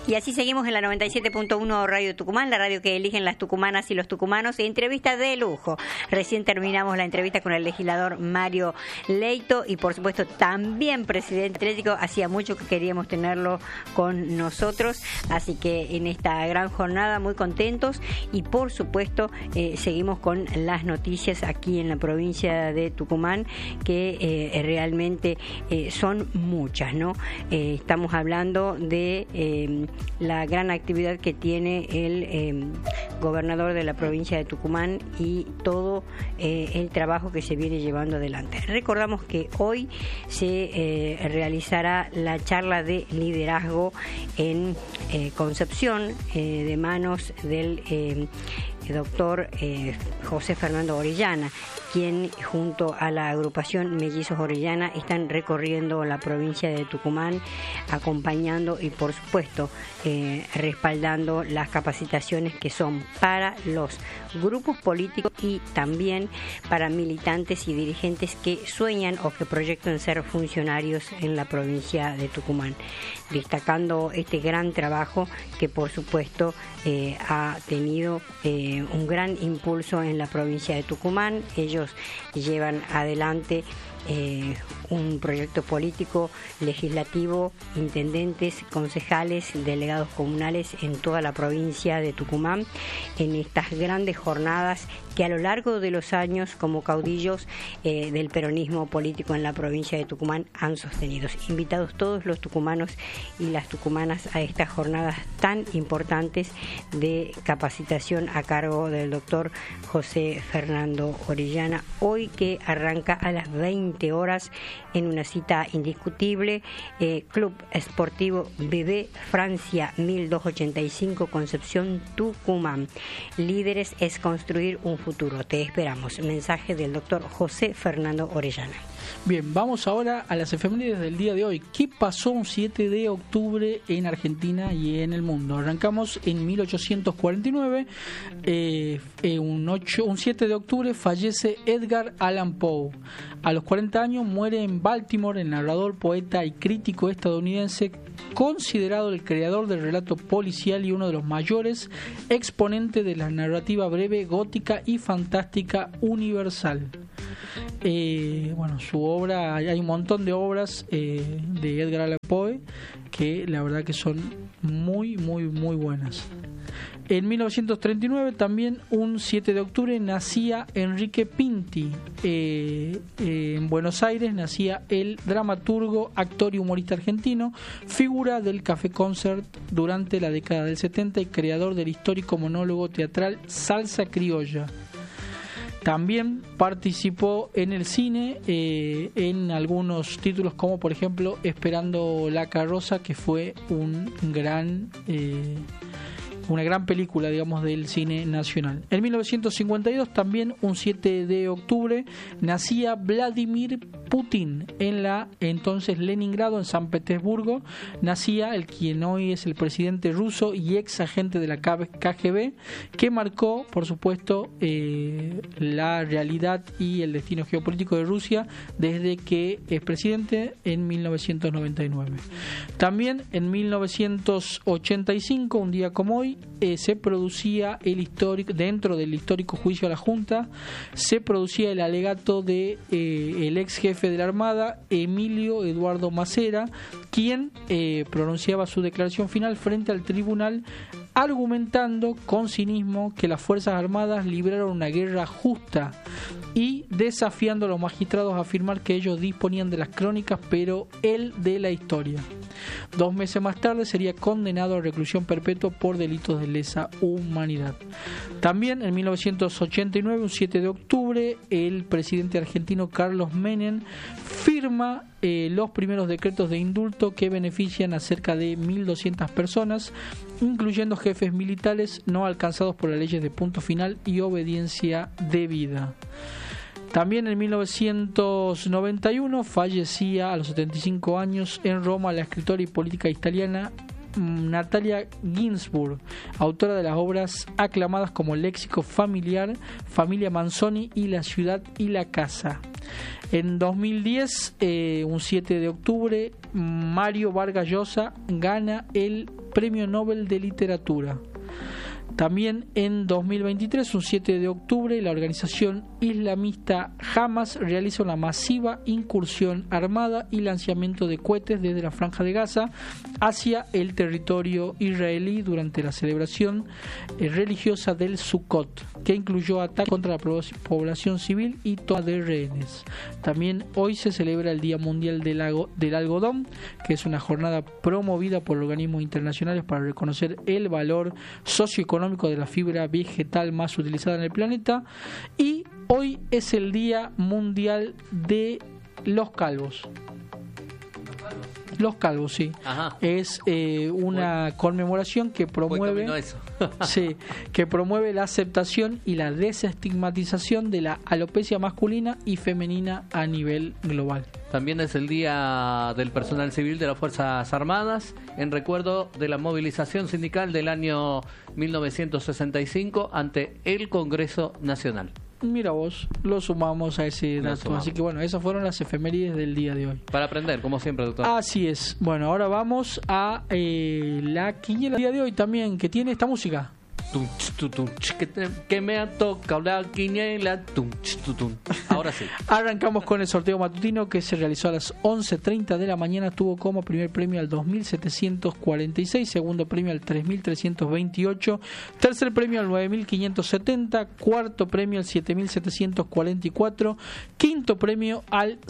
Y así seguimos en la 97.1 Radio Tucumán, la radio que eligen las tucumanas y los tucumanos. Entrevista de lujo. Recién terminamos la entrevista con el legislador Mario Leito y por supuesto también presidente Atlético. Hacía mucho que queríamos tenerlo con nosotros, así que en esta gran jornada muy contentos y por supuesto seguimos con las noticias aquí en la provincia de Tucumán que realmente son muchas, ¿no? Estamos hablando de la gran actividad que tiene el gobernador de la provincia de Tucumán y todo el trabajo que se viene llevando adelante. Recordamos que hoy se realizará la charla de liderazgo en Concepción de manos del doctor José Fernando Orellana, quien junto a la agrupación Mellizos Orellana están recorriendo la provincia de Tucumán, acompañando y por supuesto respaldando las capacitaciones que son para los grupos políticos y también para militantes y dirigentes que sueñan o que proyectan ser funcionarios en la provincia de Tucumán, destacando este gran trabajo que por supuesto ha tenido un gran impulso en la provincia de Tucumán. Ellos llevan adelante un proyecto político, legislativo, intendentes, concejales, delegados comunales en toda la provincia de Tucumán, en estas grandes jornadas que a lo largo de los años como caudillos del peronismo político en la provincia de Tucumán han sostenido. Invitados todos los tucumanos y las tucumanas a estas jornadas tan importantes de capacitación a cargo del doctor José Fernando Orellana, hoy que arranca a las 20 horas en una cita indiscutible, Club Esportivo BB Francia 1285 Concepción Tucumán. Líderes es construir un futuro. Te esperamos. Mensaje del doctor José Fernando Orellana. Bien, vamos ahora a las efemérides del día de hoy. ¿Qué pasó un 7 de octubre en Argentina y en el mundo? Arrancamos en 1849. Un 7 de octubre fallece Edgar Allan Poe. A los 40 años muere en Baltimore el narrador, poeta y crítico estadounidense, considerado el creador del relato policial y uno de los mayores exponentes de la narrativa breve, gótica y fantástica universal. Su obra, hay un montón de obras de Edgar Allan Poe que la verdad que son muy, muy, muy buenas. En 1939, también un 7 de octubre, nacía Enrique Pinti. En Buenos Aires nacía el dramaturgo, actor y humorista argentino, figura del Café Concert durante la década del 70 y creador del histórico monólogo teatral Salsa Criolla. También participó en el cine en algunos títulos como por ejemplo Esperando la carroza, que fue una gran película, digamos, del cine nacional. En 1952, también un 7 de octubre, nacía Vladimir Putin en la entonces Leningrado, en San Petersburgo. Nacía el quien hoy es el presidente ruso y ex agente de la KGB, que marcó, por supuesto, la realidad y el destino geopolítico de Rusia desde que es presidente en 1999. También en 1985, un día como hoy, se producía dentro del histórico juicio a la Junta, se producía el alegato de el ex jefe de la Armada, Emilio Eduardo Macera, quien pronunciaba su declaración final frente al tribunal, argumentando con cinismo que las Fuerzas Armadas libraron una guerra justa y desafiando a los magistrados a afirmar que ellos disponían de las crónicas, pero él de la historia. 2 meses más tarde sería condenado a reclusión perpetua por delitos de lesa humanidad. También en 1989, un 7 de octubre, el presidente argentino Carlos Menem firma los primeros decretos de indulto que benefician a cerca de 1.200 personas, incluyendo jefes militares no alcanzados por las leyes de punto final y obediencia debida. También en 1991 fallecía a los 75 años en Roma la escritora y política italiana Natalia Ginzburg, autora de las obras aclamadas como Léxico familiar, Familia Manzoni y La ciudad y la casa. En 2010, un 7 de octubre, Mario Vargas Llosa gana el Premio Nobel de Literatura. También en 2023, un 7 de octubre, la organización islamista Hamas realiza una masiva incursión armada y lanzamiento de cohetes desde la Franja de Gaza hacia el territorio israelí durante la celebración religiosa del Sukkot, que incluyó ataques contra la población civil y toma de rehenes. También hoy se celebra el Día Mundial del Algodón, que es una jornada promovida por organismos internacionales para reconocer el valor socioeconómico de la fibra vegetal más utilizada en el planeta. Y hoy es el Día Mundial de los Calvos. Los calvos, sí. Ajá. Es una conmemoración que promueve sí, que promueve la aceptación y la desestigmatización de la alopecia masculina y femenina a nivel global. También es el Día del Personal Civil de las Fuerzas Armadas, en recuerdo de la movilización sindical del año 1965 ante el Congreso Nacional. Mira vos, lo sumamos a ese dato. Así que bueno, esas fueron las efemérides del día de hoy. Para aprender, como siempre, doctor. Así es. Bueno, ahora vamos a la quiniela del día de hoy también, que tiene esta música. Que me ha tocado la quiniela. Ahora sí. Arrancamos con el sorteo matutino que se realizó a las 11:30 de la mañana. Tuvo como primer premio al 2.746, segundo premio al 3.328, tercer premio al 9.570, cuarto premio al 7.744, quinto premio al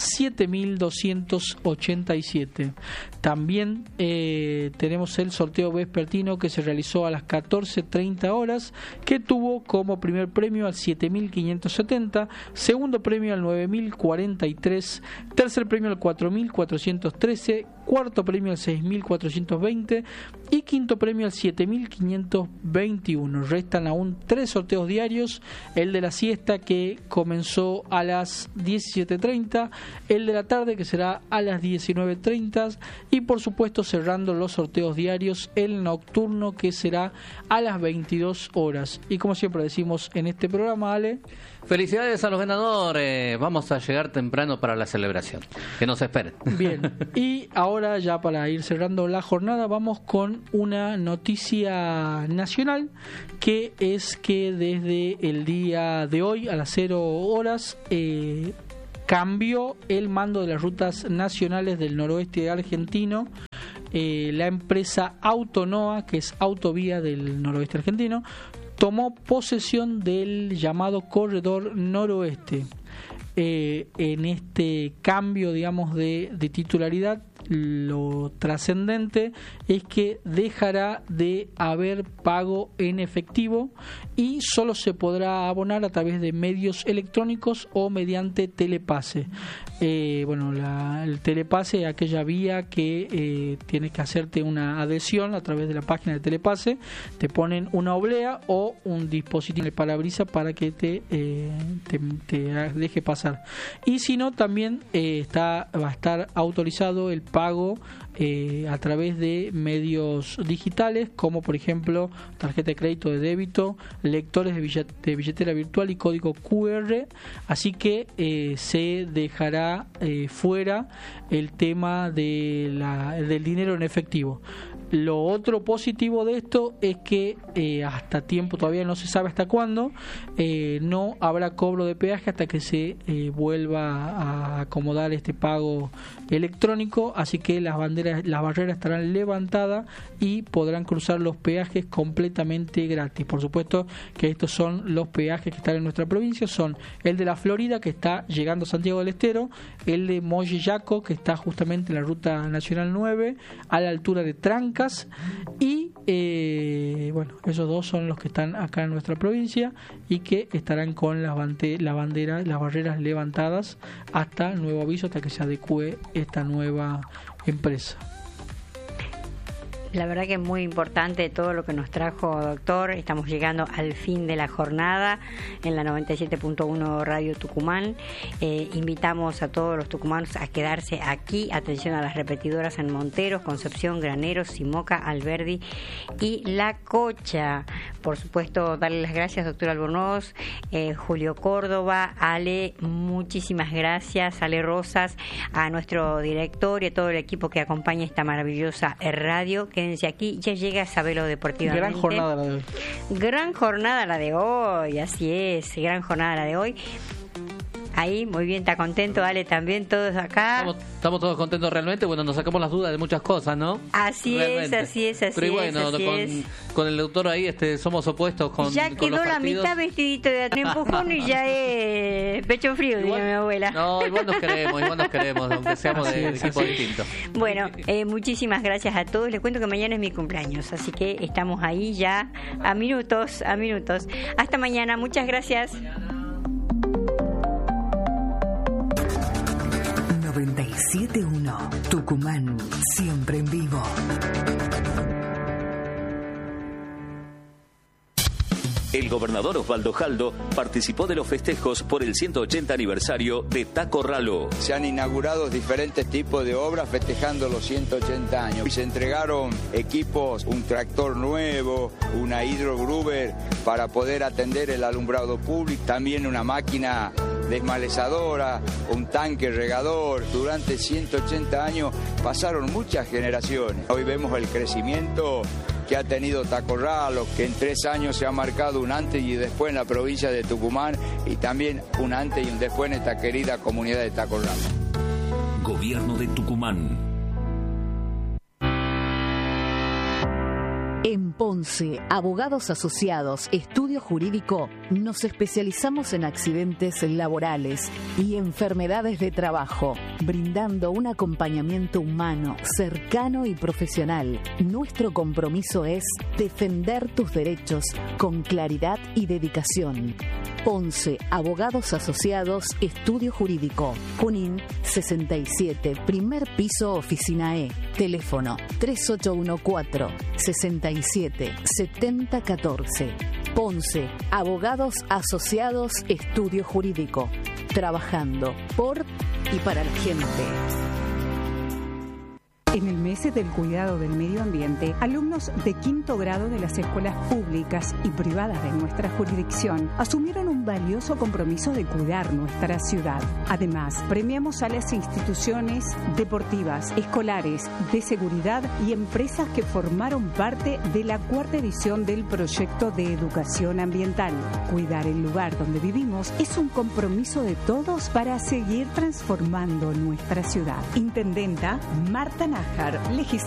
7.287. También tenemos el sorteo vespertino que se realizó a las 14:30 horas, que tuvo como primer premio al 7.570, segundo premio al 9.043, tercer premio al 4.413, cuarto premio al 6.420 y quinto premio al 7.521. Restan aún 3 sorteos diarios: el de la siesta, que comenzó a las 17:30, el de la tarde, que será a las 19:30, y por supuesto cerrando los sorteos diarios, el nocturno, que será a las 22 horas. Y como siempre decimos en este programa, Ale, felicidades a los ganadores. Vamos a llegar temprano para la celebración. Que nos esperen. Bien, y ahora ya para ir cerrando la jornada, vamos con una noticia nacional, que es que desde el día de hoy a las 0 horas cambió el mando de las rutas nacionales del noroeste argentino. La empresa Autonoa, que es Autovía del Noroeste Argentino, tomó posesión del llamado Corredor Noroeste. En este cambio, digamos, de titularidad, lo trascendente es que dejará de haber pago en efectivo y solo se podrá abonar a través de medios electrónicos o mediante telepase. Bueno, el telepase es aquella vía que tienes que hacerte una adhesión a través de la página de telepase. Te ponen una oblea o un dispositivo de parabrisas para que te deje pasar. Y si no, también va a estar autorizado el pago a través de medios digitales, como por ejemplo tarjeta de crédito, de débito, lectores de billetera virtual y código QR. Así que se dejará fuera el tema del dinero en efectivo. Lo otro positivo de esto es que hasta tiempo, todavía no se sabe hasta cuándo, no habrá cobro de peaje hasta que se vuelva a acomodar este pago electrónico. Así que las barreras estarán levantadas y podrán cruzar los peajes completamente gratis. Por supuesto que estos son los peajes que están en nuestra provincia: son el de la Florida, que está llegando a Santiago del Estero, el de Moyeyaco, que está justamente en la ruta nacional 9 a la altura de Tranca, y bueno, esos dos son los que están acá en nuestra provincia y que estarán con las barreras levantadas hasta nuevo aviso, hasta que se adecue esta nueva empresa. La verdad que es muy importante todo lo que nos trajo, doctor. Estamos llegando al fin de la jornada en la 97.1 Radio Tucumán. Invitamos a todos los tucumanos a quedarse aquí. Atención a las repetidoras en Monteros, Concepción, Graneros, Simoca, Alberdi y La Cocha. Por supuesto, darle las gracias, doctor Albornoz, Julio Córdoba, Ale, muchísimas gracias, Ale Rosas, a nuestro director y a todo el equipo que acompaña esta maravillosa radio, que quédense aquí. Ya llega Sabelo Deportivamente. Gran jornada la de hoy. Gran jornada la de hoy, así es, gran jornada la de hoy. Ahí, muy bien, está contento, Ale, también, todos acá. Estamos todos contentos realmente. Bueno, nos sacamos las dudas de muchas cosas, ¿no? Así realmente. es. Pero bueno, con el doctor ahí somos opuestos con ya con quedó los la partidos. mitad vestidito de empujón y ya es pecho frío, diría mi abuela. No, igual nos queremos, aunque seamos de equipos distintos. Bueno, muchísimas gracias a todos. Les cuento que mañana es mi cumpleaños, así que estamos ahí ya a minutos. Hasta mañana, muchas gracias. 97.1 Tucumán, siempre en vivo. El gobernador Osvaldo Jaldo participó de los festejos por el 180 aniversario de Taco Ralo. Se han inaugurado diferentes tipos de obras festejando los 180 años. Y se entregaron equipos, un tractor nuevo, una hidrogruber para poder atender el alumbrado público, también una máquina desmalezadora, un tanque regador. Durante 180 años pasaron muchas generaciones. Hoy vemos el crecimiento que ha tenido Taco Ralo, que en 3 años se ha marcado un antes y después en la provincia de Tucumán y también un antes y un después en esta querida comunidad de Taco Ralo. Gobierno de Tucumán. En Ponce, Abogados Asociados, Estudio Jurídico, nos especializamos en accidentes laborales y enfermedades de trabajo, brindando un acompañamiento humano, cercano y profesional. Nuestro compromiso es defender tus derechos con claridad y dedicación. Ponce, Abogados Asociados, Estudio Jurídico. Junín 67, primer piso, oficina E. Teléfono 3814-67-7014. Ponce, Abogados Asociados, Estudio Jurídico. Trabajando por y para la gente. En el mes del cuidado del medio ambiente, alumnos de 5º grado de las escuelas públicas y privadas de nuestra jurisdicción asumieron un valioso compromiso de cuidar nuestra ciudad. Además, premiamos a las instituciones deportivas, escolares, de seguridad y empresas que formaron parte de la 4ª edición del proyecto de educación ambiental. Cuidar el lugar donde vivimos es un compromiso de todos para seguir transformando nuestra ciudad. Intendenta Marta Nájar, legisladora.